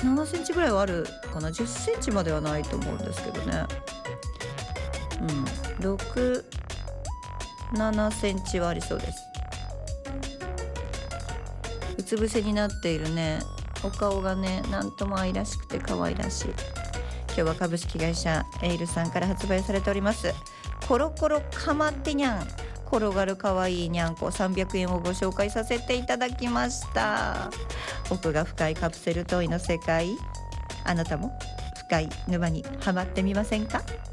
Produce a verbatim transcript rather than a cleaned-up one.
ななセンチぐらいはあるかな。じゅっセンチまではないと思うんですけどね。うん、ろく、ななセンチはありそうです。うつ伏せになっているねお顔がね、なんとも愛らしくて可愛らしい。今日は株式会社エイルさんから発売されておりますコロコロかまってにゃん、転がるかわいいにゃんこさんびゃくえんをご紹介させていただきました。奥が深いカプセルトイの世界、あなたも深い沼にはまってみませんか？